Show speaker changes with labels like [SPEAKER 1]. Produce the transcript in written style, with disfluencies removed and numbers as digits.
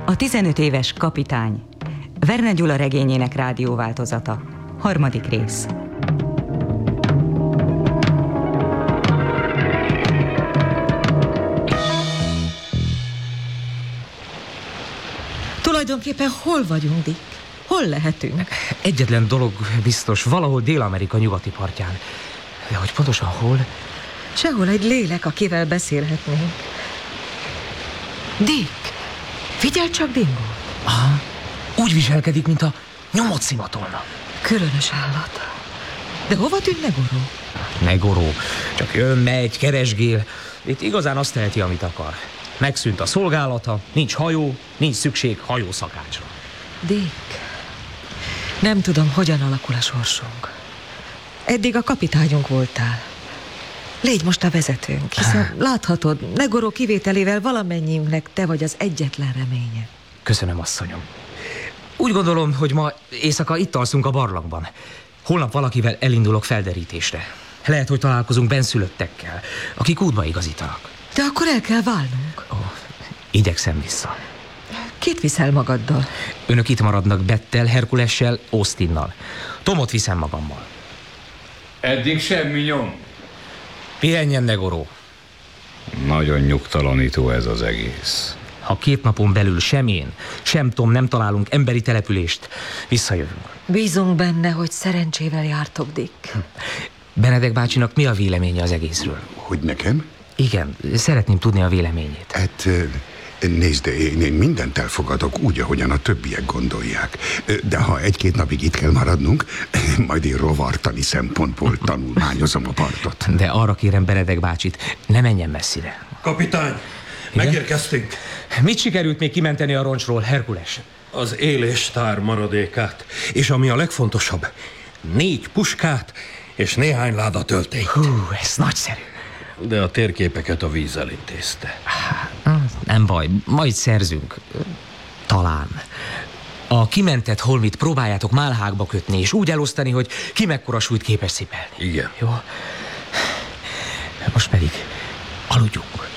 [SPEAKER 1] A 15 éves kapitány. Verne Gyula regényének rádióváltozata. 3. rész.
[SPEAKER 2] Tulajdonképpen hol vagyunk, Dick? Hol lehetünk?
[SPEAKER 3] Egyetlen dolog biztos, valahol Dél-Amerika nyugati partján. De hogy pontosan hol?
[SPEAKER 2] Sehol egy lélek, akivel beszélhetnénk. Dick, figyelj csak Dingo.
[SPEAKER 3] Aha, úgy viselkedik, mint a nyomot szimatolna.
[SPEAKER 2] Különös állat. De hova tűnt Negoró?
[SPEAKER 3] Negoró, csak jön, megy, keresgél. Itt igazán azt teheti, amit akar. Megszűnt a szolgálata, nincs hajó, nincs szükség hajószakácsra.
[SPEAKER 2] Dick, nem tudom, hogyan alakul a sorsunk. Eddig a kapitányunk voltál. Légy most a vezetőnk, hiszen láthatod, Negoró kivételével valamennyiünknek te vagy az egyetlen reménye.
[SPEAKER 3] Köszönöm, asszonyom. Úgy gondolom, hogy ma éjszaka itt alszunk a barlangban. Holnap valakivel elindulok felderítésre. Lehet, hogy találkozunk benszülöttekkel, akik útba igazítanak.
[SPEAKER 2] De akkor el kell válnunk.
[SPEAKER 3] Igyekszem vissza.
[SPEAKER 2] Kit viszel magaddal?
[SPEAKER 3] Önök itt maradnak Bettel, Herkulessel, Austinnal. Tomot viszem magammal.
[SPEAKER 4] Eddig semmi nyom.
[SPEAKER 3] Pihenjen, Negoró.
[SPEAKER 4] Nagyon nyugtalanító ez az egész.
[SPEAKER 3] Ha 2 napon belül sem én, sem Tom nem találunk emberi települést, visszajövünk.
[SPEAKER 2] Bízunk benne, hogy szerencsével jártok, Dick.
[SPEAKER 3] Benedek bácsinak mi a véleménye az egészről?
[SPEAKER 5] Hogy nekem?
[SPEAKER 3] Igen, szeretném tudni a véleményét.
[SPEAKER 5] Hát nézd, én mindent elfogadok úgy, ahogyan a többiek gondolják. De ha 1-2 napig itt kell maradnunk, majd én rovartani szempontból tanulmányozom a partot.
[SPEAKER 3] De arra kérem Benedek bácsit, ne menjen messzire.
[SPEAKER 6] Kapitány, megérkeztünk.
[SPEAKER 3] Mit sikerült még kimenteni a roncsról, Herkules?
[SPEAKER 6] Az éléstár maradékát, és ami a legfontosabb, 4 puskát és néhány láda töltényt.
[SPEAKER 3] Hú, ez nagyszerű.
[SPEAKER 6] De a térképeket a víz elintézte.
[SPEAKER 3] Nem baj, majd szerzünk. Talán. A kimentett holmit próbáljátok málhákba kötni, és úgy elosztani, hogy ki mekkora súlyt képes cipelni.
[SPEAKER 6] Igen.
[SPEAKER 3] Jó. Most pedig aludjunk.